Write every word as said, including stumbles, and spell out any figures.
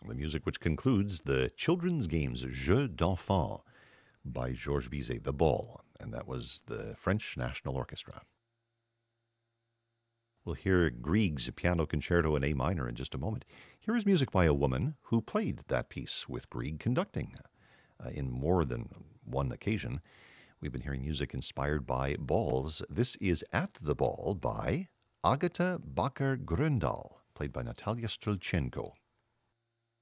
The music which concludes the children's games Jeux d'enfants by Georges Bizet, The Ball, and that was the French National Orchestra. We'll hear Grieg's Piano Concerto in A minor in just a moment. Here is music by a woman who played that piece with Grieg conducting uh, in more than one occasion. We've been hearing music inspired by balls. This is At the Ball by Agata Bakker-Gröndal, played by Natalia Strelchenko.